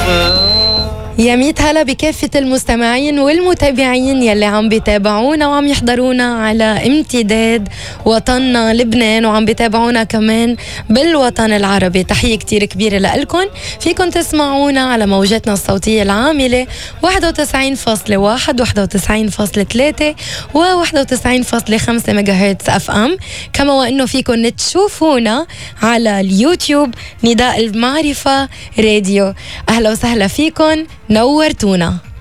يا ميت هلا بكافة المستمعين والمتابعين يلي عم بيتابعونا وعم يحضرونا على امتداد وطننا لبنان وعم بيتابعونا كمان بالوطن العربي. تحية كتير كبيرة لألكن. فيكن تسمعونا على موجاتنا الصوتية العاملة 91.1 91.3 و 91.5 ميجاهرتز اف ام، كما وانه فيكن تشوفونا على اليوتيوب نداء المعرفة راديو. اهلا وسهلا فيكن، نورتونا.